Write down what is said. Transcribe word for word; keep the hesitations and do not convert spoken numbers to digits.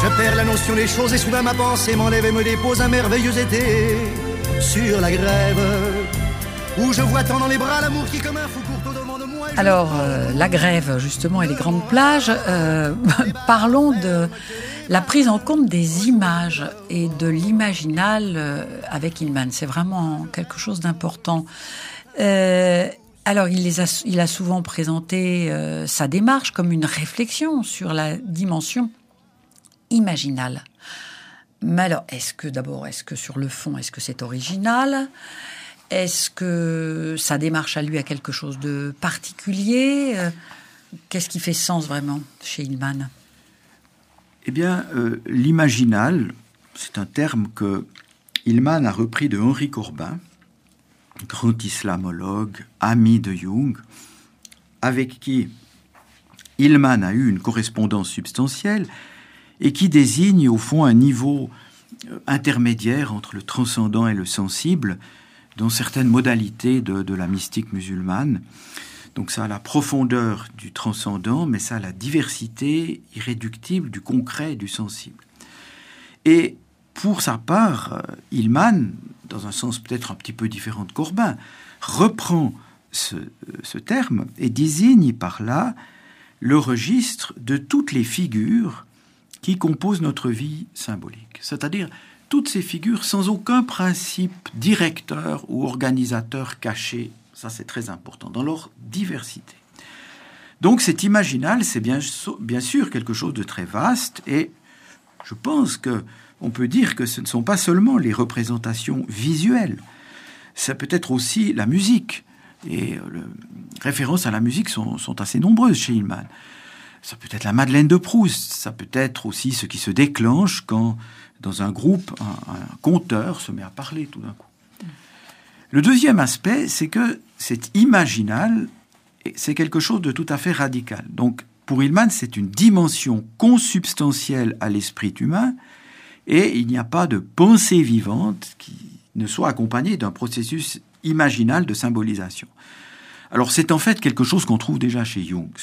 Je perds la notion des choses et soudain ma pensée m'enlève et me dépose un merveilleux été sur la grève où je vois tant dans les bras l'amour qui comme un fou court au-devant de moi. Alors, euh, la grève, justement, et les grandes plages, euh, parlons de la prise en compte des images et de l'imaginal euh, avec Hillman. C'est vraiment quelque chose d'important. Euh, alors, il, les a, il a souvent présenté euh, sa démarche comme une réflexion sur la dimension imaginale. Mais alors, est-ce que d'abord, est-ce que sur le fond, est-ce que c'est original ? Est-ce que sa démarche à lui a quelque chose de particulier ? Qu'est-ce qui fait sens vraiment chez Hillman ? Eh bien, euh, l'imaginal, c'est un terme que Hillman a repris de Henri Corbin, grand islamologue, ami de Jung, avec qui Hillman a eu une correspondance substantielle et qui désigne au fond un niveau intermédiaire entre le transcendant et le sensible dans certaines modalités de, de la mystique musulmane. Donc ça a la profondeur du transcendant, mais ça a la diversité irréductible du concret et du sensible. Et pour sa part, Hillman, dans un sens peut-être un petit peu différent de Corbin, reprend ce, ce terme et désigne par là le registre de toutes les figures qui composent notre vie symbolique. C'est-à-dire toutes ces figures sans aucun principe directeur ou organisateur caché. Ça, c'est très important, dans leur diversité. Donc, cet imaginal, c'est bien, bien sûr quelque chose de très vaste, et je pense qu'on peut dire que ce ne sont pas seulement les représentations visuelles, ça peut être aussi la musique, et les références à la musique sont, sont assez nombreuses chez Hillman. Ça peut être la Madeleine de Proust, ça peut être aussi ce qui se déclenche quand, dans un groupe, un, un conteur se met à parler tout d'un coup. Le deuxième aspect, c'est que cet imaginal, c'est quelque chose de tout à fait radical. Donc, pour Hillman, c'est une dimension consubstantielle à l'esprit humain, et il n'y a pas de pensée vivante qui ne soit accompagnée d'un processus imaginal de symbolisation. Alors, c'est en fait quelque chose qu'on trouve déjà chez Jung.